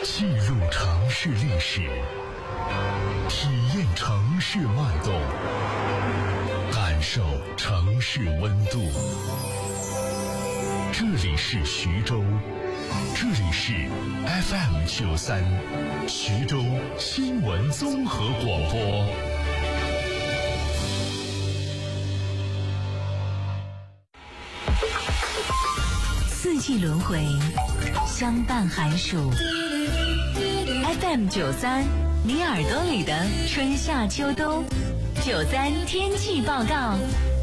记录城市历史，体验城市脉动，感受城市温度。这里是徐州，这里是 FM93 徐州新闻综合广播。 四季轮回，相伴寒暑。FM93，你耳朵里的春夏秋冬。93天气报告。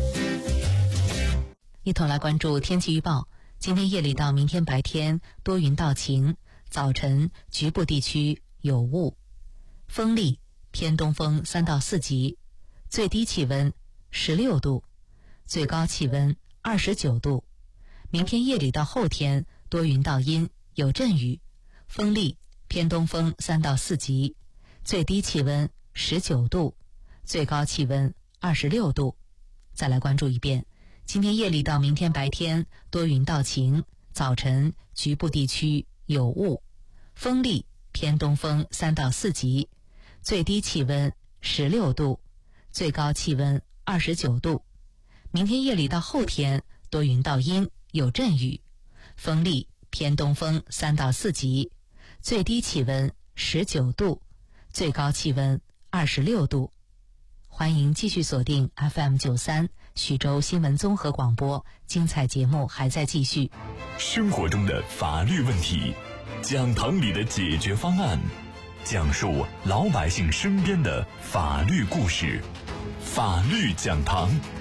一同来关注天气预报。今天夜里到明天白天多云到晴，早晨局部地区有雾，风力偏东风3到4级，最低气温16度，最高气温29度。明天夜里到后天多云到阴，有阵雨，风力偏东风3到4级，最低气温19度，最高气温26度。再来关注一遍，今天夜里到明天白天多云到晴，早晨局部地区有雾，风力偏东风3到4级，最低气温16度，最高气温29度。明天夜里到后天多云到阴，有阵雨，风力偏东风3到4级，最低气温19度，最高气温26度。欢迎继续锁定 FM93 徐州新闻综合广播，精彩节目还在继续。 生活中的法律问题，讲堂里的解决方案，讲述老百姓身边的法律故事，法律讲堂。